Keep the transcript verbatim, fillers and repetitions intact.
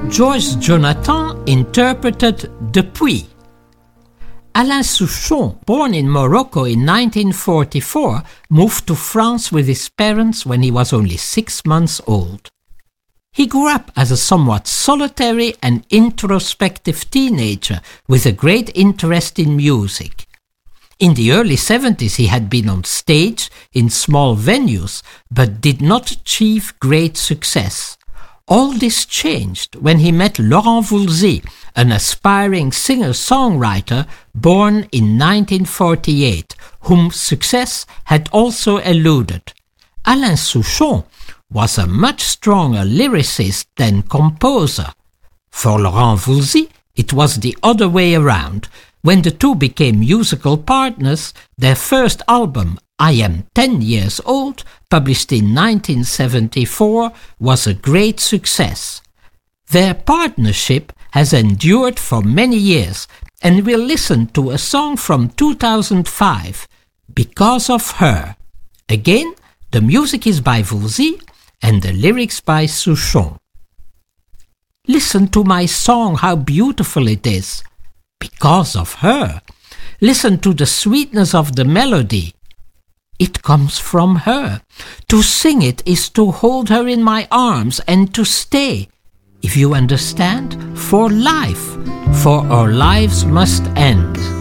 Joyce Jonathan interpreted Depuis. Alain Souchon, born in Morocco in nineteen forty-four, moved to France with his parents when he was only six months old. He grew up as a somewhat solitary and introspective teenager with a great interest in music. In the early seventies he had been on stage in small venues, but did not achieve great success. All this changed when he met Laurent Voulzy, an aspiring singer-songwriter born in nineteen forty-eight, whom success had also eluded. Alain Souchon was a much stronger lyricist than composer. For Laurent Voulzy, it was the other way around. When the two became musical partners, their first album, I Am Ten Years Old, published in nineteen seventy-four, was a great success. Their partnership has endured for many years, and we'll listen to a song from two thousand five, Because of Her. Again, the music is by Voulzy and the lyrics by Souchon. Listen to my song, how beautiful it is. Because of her. Listen to the sweetness of the melody. It comes from her. To sing it is to hold her in my arms and to stay. If you understand, for life, for our lives must end.